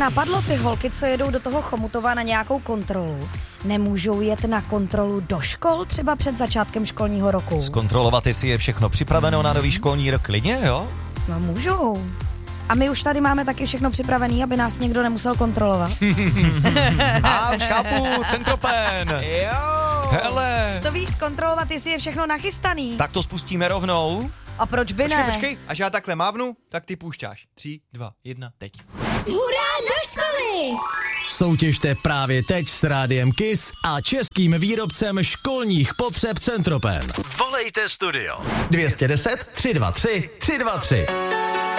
napadlo, ty holky, co jedou do toho Chomutova na nějakou kontrolu, nemůžou jet na kontrolu do škol třeba před začátkem školního roku? Zkontrolovat, jestli je všechno připraveno na nový školní rok, klidně, jo? No můžou. A my už tady máme taky všechno připravený, aby nás někdo nemusel kontrolovat. A už chápu, Centropen. Jo. Hele. To víš, zkontrolovat, jestli je všechno nachystaný. Tak to spustíme rovnou. A proč by ne? Počkej, až já takhle mávnu, tak ty půšťáš. 3, 2, 1, teď. Hurá do školy! Soutěžte právě teď s Rádiem Kiss a českým výrobcem školních potřeb Centropen. Volejte studio 210 323 323.